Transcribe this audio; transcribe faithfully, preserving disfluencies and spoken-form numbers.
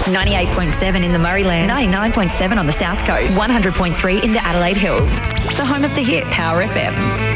ninety-eight point seven in the Murraylands, ninety-nine point seven on the South Coast, one hundred point three in the Adelaide Hills. The home of the hit, Power F M.